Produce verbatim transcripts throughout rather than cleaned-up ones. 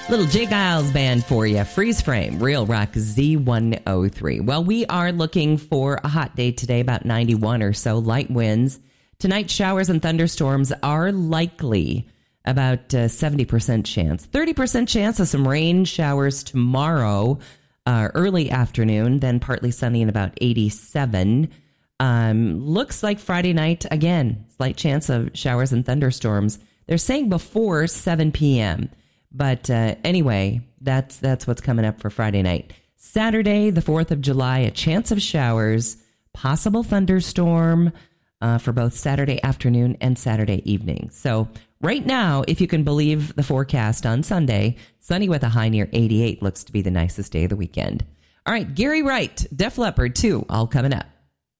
Little Jay Giles band for you. Freeze Frame, Real Rock Z one oh three. Well, we are looking for a hot day today, about ninety-one or so. Light winds. Tonight, showers and thunderstorms are likely. About uh, seventy percent chance. thirty percent chance of some rain showers tomorrow, uh, early afternoon. Then partly sunny and about eighty-seven. Um, looks like Friday night, again, slight chance of showers and thunderstorms. They're saying before seven p.m., But uh, anyway, that's that's what's coming up for Friday night. Saturday, the fourth of July, a chance of showers, possible thunderstorm uh, for both Saturday afternoon and Saturday evening. So right now, if you can believe the forecast on Sunday, sunny with a high near eighty-eight looks to be the nicest day of the weekend. All right, Gary Wright, Def Leppard two, all coming up.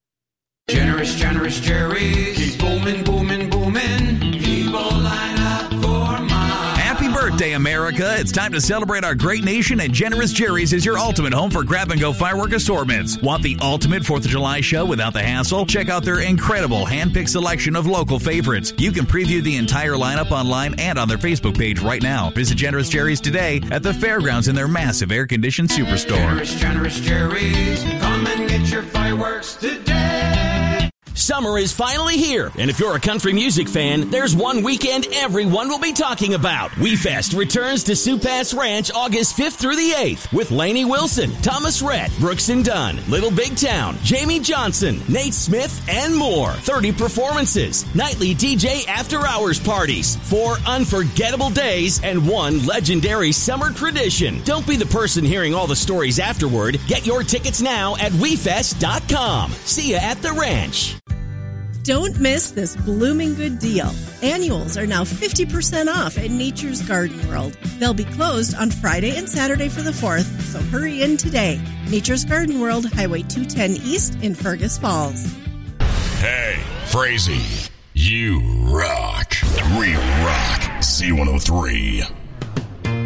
Generous, generous Jerry's. Keep booming, booming, booming. People line up for mine. Happy birthday, America. It's time to celebrate our great nation, and Generous Jerry's is your ultimate home for grab-and-go firework assortments. Want the ultimate fourth of July show without the hassle? Check out their incredible hand-picked selection of local favorites. You can preview the entire lineup online and on their Facebook page right now. Visit Generous Jerry's today at the fairgrounds in their massive air-conditioned superstore. Generous, generous Jerry's. Come and get your fireworks today. Summer is finally here, and if you're a country music fan, there's one weekend everyone will be talking about. WeFest returns to Sioux Pass Ranch August fifth through the eighth with Lainey Wilson, Thomas Rhett, Brooks and Dunn, Little Big Town, Jamie Johnson, Nate Smith, and more. thirty performances, nightly D J after-hours parties, four unforgettable days, and one legendary summer tradition. Don't be the person hearing all the stories afterward. Get your tickets now at we fest dot com. See ya at the ranch. Don't miss this blooming good deal. Annuals are now fifty percent off at Nature's Garden World. They'll be closed on Friday and Saturday for the fourth, so hurry in today. Nature's Garden World, Highway two ten East in Fergus Falls. Hey, Frazee, you rock. Real rock. C one oh three.